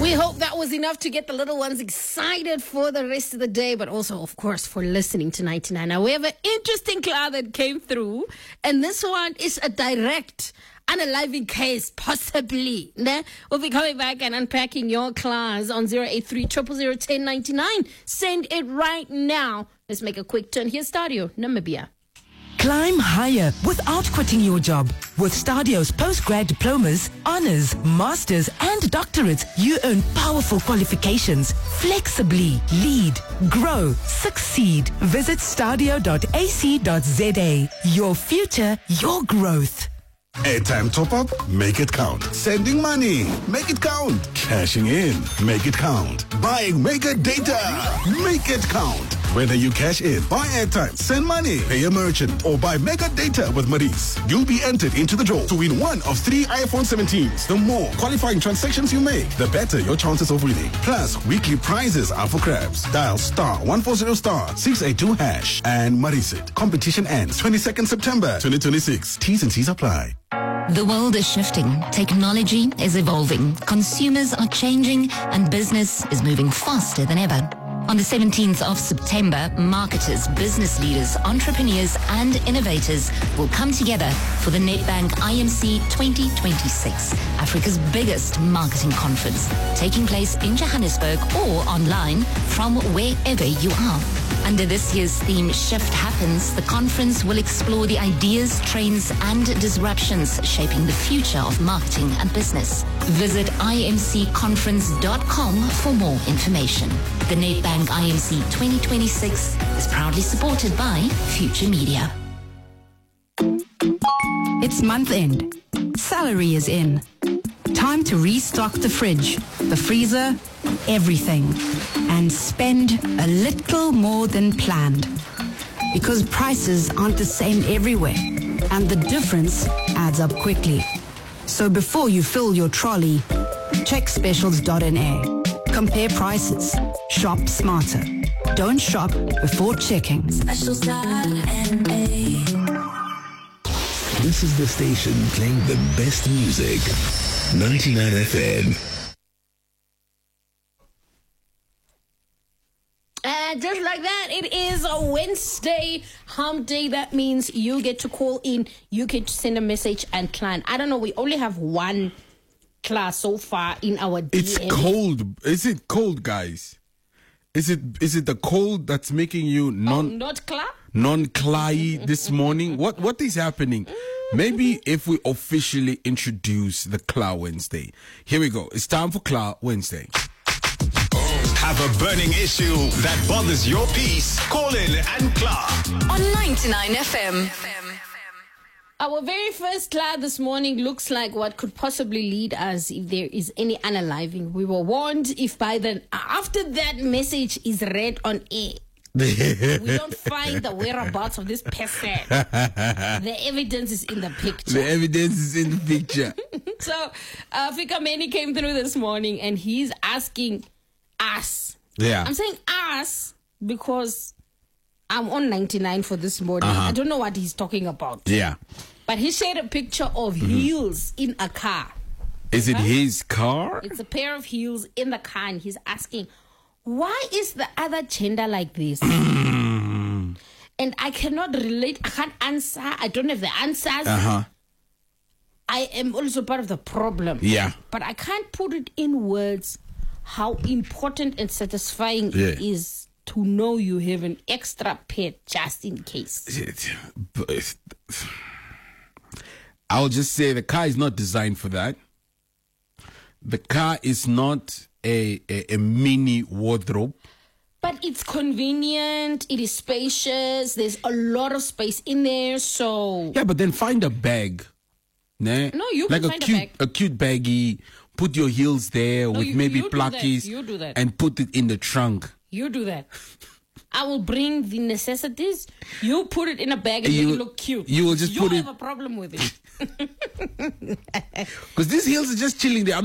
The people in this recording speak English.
We hope that was enough to get the little ones excited for the rest of the day, but also, of course, for listening to 99. Now, we have an interesting cloud that came through, and this one is a direct unaliving case, possibly. We'll be coming back and unpacking your class on 083 000 1099. Send it right now. Let's make a quick turn. Here's Stadio, Namibia. Climb higher without quitting your job. With Stadio's postgrad diplomas, honors, masters, and doctorates, you earn powerful qualifications. Flexibly lead, grow, succeed. Visit stadio.ac.za. Your future, your growth. Airtime top-up? Make it count. Sending money? Make it count. Cashing in? Make it count. Buying mega data? Make it count. Whether you cash in, buy airtime, send money, pay a merchant, or buy mega data with Maurice, you'll be entered into the draw to win one of 3 iPhone 17s. The more qualifying transactions you make, the better your chances of winning. Plus, weekly prizes are for grabs. Dial *140*682# and Maurice it. Competition ends 22nd September 2026. T's and C's apply. The world is shifting, technology is evolving, consumers are changing, and business is moving faster than ever. On the 17th of September, marketers, business leaders, entrepreneurs, and innovators will come together for the Nedbank IMC 2026, Africa's biggest marketing conference, taking place in Johannesburg or online from wherever you are. Under this year's theme, Shift Happens, the conference will explore the ideas, trends, and disruptions shaping the future of marketing and business. Visit imcconference.com for more information. The Nedbank IMC 2026 is proudly supported by Future Media. It's month end. Salary is in. Time to restock the fridge, the freezer, everything, and spend a little more than planned. Because prices aren't the same everywhere, and the difference adds up quickly. So before you fill your trolley, check specials.na. Compare prices. Shop smarter. Don't shop before checking. Specials.na. This is the station playing the best music. 99 FM. And just like that, it is a Wednesday hump day. That means you get to call in, you get to send a message and plan. I don't know, we only have one class so far in our DM. It's cold. Is it cold, guys? Is it the cold that's making you non-cly this morning? What is happening? Maybe if we officially introduce the Cla Wednesday. Here we go. It's time for Cla Wednesday. Have a burning issue that bothers your peace? Call in and Cla on 99 FM. Our very first Cla this morning looks like what could possibly lead us if there is any unaliving. We were warned if after that message is read on air, we don't find the whereabouts of this person. The evidence is in the picture. The evidence is in the picture. So, Fika Meni came through this morning and he's asking us. Yeah. I'm saying us because I'm on 99 for this morning. I don't know what he's talking about. Yeah. But he shared a picture of heels in a car. Is it his car? It's a pair of heels in the car and he's asking, why is the other gender like this? And I cannot relate. I can't answer. I don't have the answers. I am also part of the problem. Yeah. But I can't put it in words how important and satisfying it is to know you have an extra pet just in case. I'll just say the car is not designed for that. The car is not a mini wardrobe. But it's convenient. It is spacious. There's a lot of space in there. So yeah, but then find a bag. Nah? No, you like can find a bag. A cute baggie. Put your heels there with maybe pluckies. You do that. And put it in the trunk. You do that. I will bring the necessities. You put it in a bag and make it look cute. You will just put it. You have a problem with it. Because these heels are just chilling there.